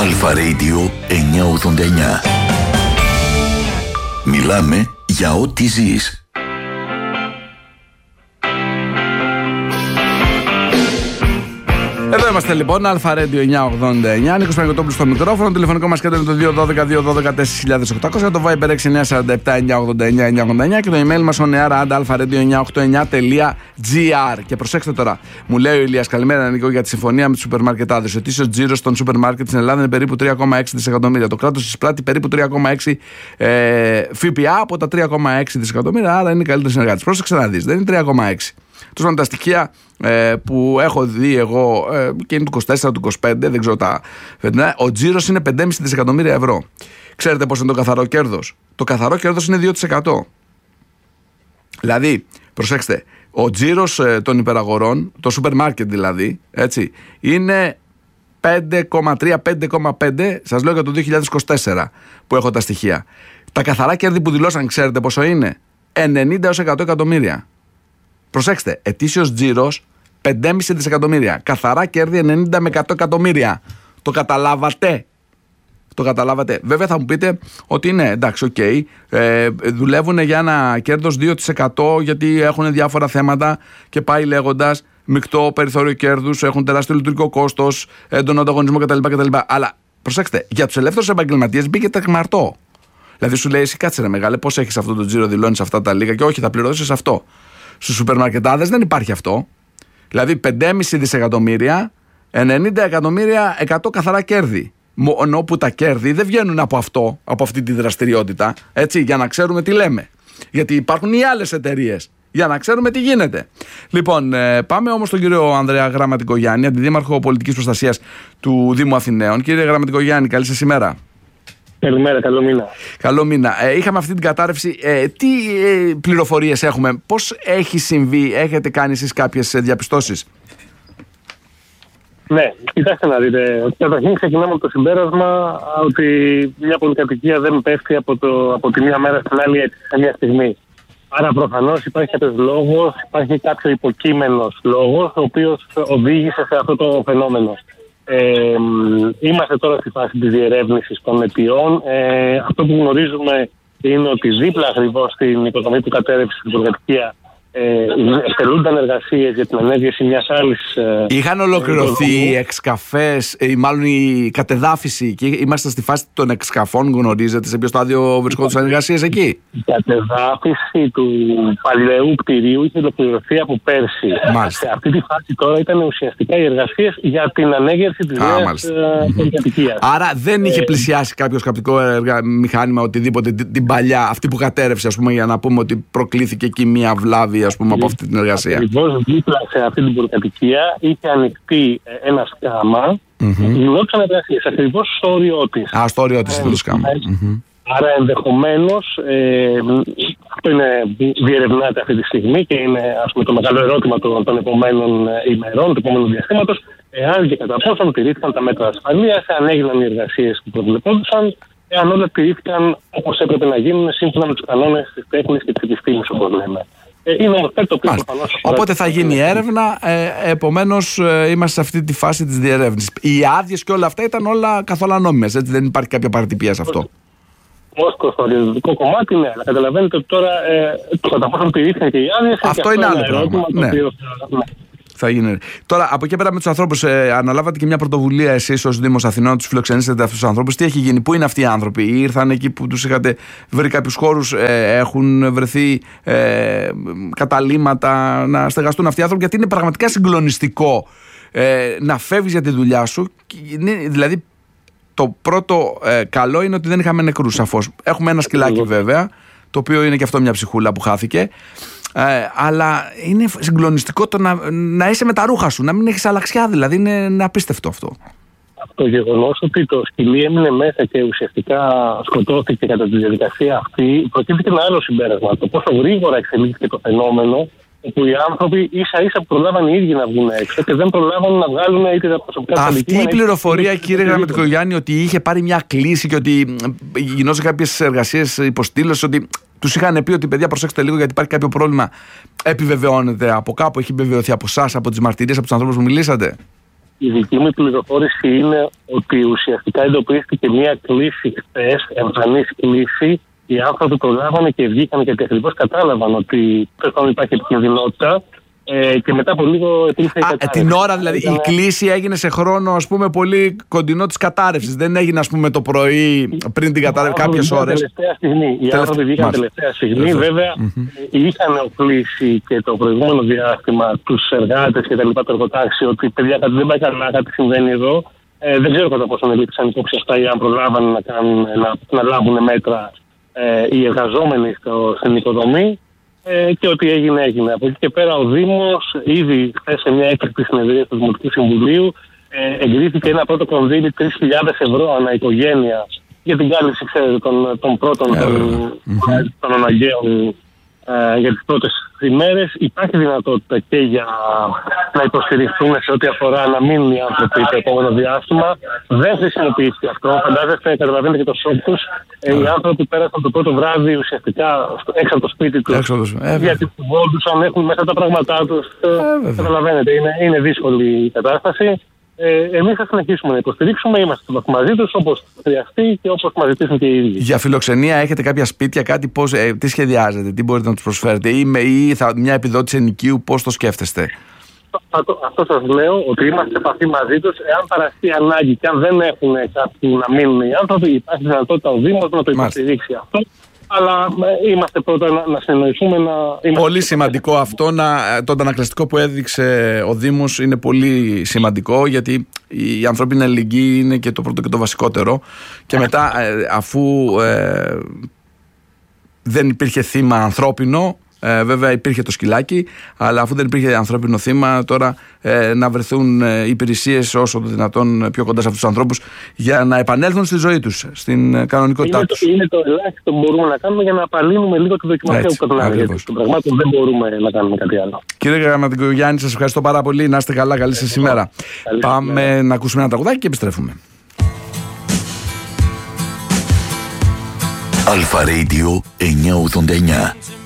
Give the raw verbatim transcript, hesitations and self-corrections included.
Αλφα Radio εννιακόσια ογδόντα εννιά. Μιλάμε για ό,τι ζεις. Εδώ είμαστε λοιπόν, Αλφα Radio εννιακόσια ογδόντα εννιά. Νίκος Παναγιωτόπουλος στο μικρόφωνο. Το τηλεφωνικό μας κέντρο είναι το δύο ένα δύο δύο ένα δύο τέσσερα οκτώ μηδέν μηδέν. Το Viber έξι εννιά τέσσερα επτά εννιακόσια ογδόντα εννιά εννιακόσια ογδόντα εννιά. Και το email μας on air at alpha radio εννιακόσια ογδόντα εννιά τελεία τζι άρ. Και προσέξτε τώρα, μου λέει ο Ηλίας, καλημέρα Νίκο, για τη συμφωνία με τους σούπερ μάρκετάδες. Ο ετήσιος τζίρος των σούπερ μάρκετ στην Ελλάδα είναι περίπου τρία κόμμα έξι δισεκατομμύρια. Το κράτος εισπράττει περίπου τρία κόμμα έξι ε, ΦΠΑ από τα τρία κόμμα έξι δισεκατομμύρια. Άρα είναι καλύτεροι συνεργάτες. Πρόσεξε να δεις, δεν είναι τρία κόμμα έξι. Τους τα στοιχεία ε, που έχω δει εγώ ε, και είναι του είκοσι τέσσερα, του είκοσι πέντε, δεν ξέρω τα φετινά. Ο τζίρος είναι πέντε κόμμα πέντε δισεκατομμύρια ευρώ. Ξέρετε πώς είναι το καθαρό κέρδος? Το καθαρό κέρδος είναι δύο τοις εκατό. Δηλαδή, προσέξτε, ο τζίρος ε, των υπεραγορών, το σούπερ μάρκετ δηλαδή, έτσι, είναι πέντε κόμμα τρία με πέντε κόμμα πέντε, σας λέω για το δύο χιλιάδες είκοσι τέσσερα που έχω τα στοιχεία. Τα καθαρά κέρδη που δηλώσαν, ξέρετε πόσο είναι? ενενήντα έως εκατό εκατομμύρια. Προσέξτε, ετήσιος τζίρος πέντε κόμμα πέντε δισεκατομμύρια. Καθαρά κέρδη ενενήντα με εκατό εκατομμύρια. Το καταλάβατε? Το καταλάβατε? Βέβαια θα μου πείτε ότι είναι εντάξει, οκ, okay, ε, δουλεύουν για ένα κέρδος δύο τοις εκατό γιατί έχουν διάφορα θέματα και πάει λέγοντας μεικτό περιθώριο κέρδους, έχουν τεράστιο λειτουργικό κόστος, έντονο ανταγωνισμό κτλ, κτλ. Αλλά προσέξτε, για τους ελεύθερους επαγγελματίες μπήκε τεκμαρτό. Δηλαδή σου λέει, εσύ κάτσε ρε μεγάλε, πώς έχεις αυτό το τζίρο, δηλώνεις αυτά τα λίγα και όχι, θα πληρώσεις αυτό. Στους σούπερ μαρκετάδες δεν υπάρχει αυτό. Δηλαδή πέντε κόμμα πέντε δισεκατομμύρια, ενενήντα εκατομμύρια, εκατό καθαρά κέρδη. Μόνο που τα κέρδη δεν βγαίνουν από αυτό, από αυτή τη δραστηριότητα. Έτσι, για να ξέρουμε τι λέμε. Γιατί υπάρχουν οι άλλες εταιρείες. Για να ξέρουμε τι γίνεται. Λοιπόν, ε, πάμε όμως στον κύριο Ανδρέα Γραμματικογιάννη, αντιδήμαρχο πολιτικής προστασίας του Δήμου Αθηναίων. Κύριε Γραμματικογιάννη, καλή σας ημέρα. Καλημέρα, καλό μήνα. Καλό μήνα. Ε, είχαμε αυτή την κατάρρευση. Ε, τι ε, πληροφορίες έχουμε, πώς έχει συμβεί, έχετε κάνει εσείς κάποιες ε, διαπιστώσεις? Ναι, κοιτάξτε να δείτε. Καταρχήν ξεκινάμε από το συμπέρασμα ότι μια πολυκατοικία δεν πέφτει από, το, από τη μία μέρα στην άλλη έτσι, σε μια στιγμή. Άρα προφανώς υπάρχει κάποιος λόγος, υπάρχει κάποιο υποκείμενος λόγος, ο οποίος οδήγησε σε αυτό το φαινόμενο. Ε, είμαστε τώρα στη φάση της διερεύνησης των αιτιών. Ε, αυτό που γνωρίζουμε είναι ότι δίπλα ακριβώς στην υποδομή που κατέρευσε στην πολυκατοικία εκτελούνταν εργασίες για την ανέργεια μιας άλλης. Είχαν ολοκληρωθεί οι εξκαφές, ή μάλλον η κατεδάφιση, και είμαστε στη φάση των εξκαφών, γνωρίζετε σε ποιο στάδιο βρισκόντουσαν εργασίες εκεί? Η κατεδάφιση του παλαιού κτηρίου είχε ολοκληρωθεί από πέρσι. Μάλιστα. Σε αυτή τη φάση τώρα ήταν ουσιαστικά οι εργασίες για την ανέγερση της νέας πολυκατοικίας. Άρα δεν είχε πλησιάσει κάποιο σκαπτικό εργα... μηχάνημα, οτιδήποτε, την, την παλιά, αυτή που κατέρευσε, ας πούμε, για να πούμε ότι προκλήθηκε εκεί μία βλάβη, ας πούμε, από αυτή την εργασία. Ακριβώς δίπλα σε αυτή την πολυκατοικία είχε ανοιχτεί ένα σκάμα, γινόταν εργασίες ακριβώς στο όριό της. Α, στο όριό της, το σκάμα. Άρα ενδεχομένως, ε, αυτό είναι, διερευνάται αυτή τη στιγμή και είναι, ας πούμε, το μεγάλο ερώτημα των, των επόμενων ημερών, του επόμενου διαστήματος, εάν και κατά πόσον τηρήθηκαν τα μέτρα ασφαλείας, εάν έγιναν οι εργασίες που προβλεπόντουσαν, εάν όλα τηρήθηκαν όπως έπρεπε να γίνουν σύμφωνα με τους κανόνες της τέχνης και της επιστήμης, όπως λέμε. Είναι όμως το οποίο προφανώς... Οπότε θα γίνει έρευνα, ε, επομένως ε, είμαστε σε αυτή τη φάση της διερεύνησης. Οι άδειες και όλα αυτά ήταν όλα καθόλου νόμιμες, έτσι, δεν υπάρχει κάποια παρατυπία σε αυτό? Ως προς το διαδοτικό κομμάτι, ναι, αλλά καταλαβαίνετε ότι τώρα ε, το κατά πόσο τηρήθηκαν και οι άδειες. Αυτό είναι άλλο πράγμα. Ναι. Οποίο, ναι. Θα γίνει. Τώρα, από εκεί πέρα με τους ανθρώπους, ε, αναλάβατε και μια πρωτοβουλία εσείς ως Δήμος Αθηνών να τους φιλοξενήσετε αυτούς τους ανθρώπους. Τι έχει γίνει, πού είναι αυτοί οι άνθρωποι? Ήρθαν εκεί που τους είχατε βρει κάποιους χώρους, ε, έχουν βρεθεί ε, καταλύματα να στεγαστούν αυτοί οι άνθρωποι? Γιατί είναι πραγματικά συγκλονιστικό ε, να φεύγεις για τη δουλειά σου. Είναι, δηλαδή, το πρώτο ε, καλό είναι ότι δεν είχαμε νεκρούς, σαφώς. Έχουμε ένα σκυλάκι βέβαια, το οποίο είναι και αυτό μια ψυχούλα που χάθηκε. Ε, αλλά είναι συγκλονιστικό το να, να είσαι με τα ρούχα σου, να μην έχεις αλλαξιά, δηλαδή είναι, είναι απίστευτο αυτό. Το γεγονός ότι το σκυλί έμεινε μέσα και ουσιαστικά σκοτώθηκε κατά τη διαδικασία αυτή, προκύπτει ένα άλλο συμπέρασμα. Το πόσο γρήγορα εξελίχθηκε το φαινόμενο, όπου οι άνθρωποι ίσα ίσα προλάβαν οι ίδιοι να βγουν έξω και δεν προλάβαν να βγάλουν είτε τα προσωπικά. Αυτή η πληροφορία, κύριε Γραμματικογιάννη, ότι είχε πάρει μια κλίση και ότι γινόταν κάποιες εργασίες υποστήλωσης, ότι τους είχαν πει ότι παιδιά προσέξτε λίγο γιατί υπάρχει κάποιο πρόβλημα, επιβεβαιώνεται από κάπου, έχει επιβεβαιωθεί από εσάς, από τις μαρτυρίες, από τους ανθρώπους που μιλήσατε? Η δική μου πληροφόρηση είναι ότι ουσιαστικά εντοπίστηκε μια κλίση χθες, εμφανής κλίση. Οι άνθρωποι προλάβανε και βγήκαν γιατί ακριβώς κατάλαβαν ότι πρέπει υπάρχει επικινδυνότητα. Ε, και μετά από λίγο επήλθε η κατάρρευση. Την ώρα δηλαδή ήταν... η κλίση έγινε σε χρόνο, ας πούμε, πολύ κοντινό της κατάρρευσης. Δεν έγινε, ας πούμε, το πρωί πριν την κατάρρευση, κάποιες ώρες. Τελευταία στιγμή. Οι άνθρωποι βγήκαν τελευταία στιγμή. Βέβαια, mm-hmm. είχαν οπλίσει και το προηγούμενο διάστημα τους εργάτες και τα λοιπά, το εργοτάξιο, ότι παιδιά κάτι δεν πάει καλά, κάτι συμβαίνει εδώ. Ε, δεν ξέρω κατά πόσο ελήφθησαν υπόψη αυτά ή αν προλάβανε να, κάνουν, να, να λάβουν μέτρα ε, οι εργαζόμενοι στο, στην οικοδομή. Ε, και ό,τι έγινε, έγινε. Από εκεί και πέρα, ο Δήμος ήδη χθες σε μια έκτακτη συνεδρία του Δημοτικού Συμβουλίου ε, εγκρίθηκε ένα πρώτο κονδύλι τρεις χιλιάδες ευρώ ανά οικογένεια για την κάλυψη, ξέρετε, των, των πρώτων yeah. των, mm-hmm. των αναγκαίων ε, για τις πρώτες ημέρες. Υπάρχει δυνατότητα και για να υποστηριχθούν σε ό,τι αφορά να μείνουν οι άνθρωποι το επόμενο διάστημα. Δεν χρησιμοποιήθηκε αυτό. Φαντάζεστε, καταλαβαίνετε και το σοκ τους. Ε, οι άνθρωποι πέρασαν το πρώτο βράδυ ουσιαστικά έξω από το σπίτι τους. Ε, γιατί κουβόντουσαν, έχουν μέσα τα πράγματά τους. Ε, καταλαβαίνετε, είναι, είναι δύσκολη η κατάσταση. Ε, εμείς θα συνεχίσουμε να υποστηρίξουμε, είμαστε μαζί τους όπως χρειαστεί και όπως μας ζητήσουν και οι ίδιοι. Για φιλοξενία έχετε κάποια σπίτια, κάτι, πώς, ε, τι σχεδιάζετε, τι μπορείτε να τους προσφέρετε, ή, με, ή θα, μια επιδότηση ενοικίου, πώς το σκέφτεστε? Αυτό, αυτό σας λέω, ότι είμαστε σε επαφή μαζί τους. Εάν παραστεί ανάγκη και αν δεν έχουν κάποιοι να μείνουν οι άνθρωποι, υπάρχει δυνατότητα ο Δήμος να το υποστηρίξει αυτό. Αλλά είμαστε πρώτα να, να συνεννοηθούμε. Να είμαστε... Πολύ σημαντικό αυτό. Να, το αντανακλαστικό που έδειξε ο Δήμος είναι πολύ σημαντικό, γιατί η ανθρώπινη αλληλεγγύη είναι και το πρώτο και το βασικότερο. Και μετά, αφού ε, δεν υπήρχε θύμα ανθρώπινο, Ε, βέβαια υπήρχε το σκυλάκι, αλλά αφού δεν υπήρχε ανθρώπινο θύμα, τώρα ε, να βρεθούν ε, υπηρεσίες όσο το δυνατόν πιο κοντά σε αυτούς τους ανθρώπους για να επανέλθουν στη ζωή τους, στην ε, κανονικότητά τους. Είναι, είναι το ελάχιστο που μπορούμε να κάνουμε για να απαλύνουμε λίγο τη δοκιμασία που περνάμε. Γιατί των πραγμάτων δεν μπορούμε να κάνουμε κάτι άλλο. Κύριε Γραμματικογιάννη, σας ευχαριστώ πάρα πολύ. Να είστε καλά, καλή σας ημέρα. Πάμε ημέρα. Να ακούσουμε ένα τραγουδάκι και επιστρέφουμε. Αλφα Radio εννιακόσια ογδόντα εννιά.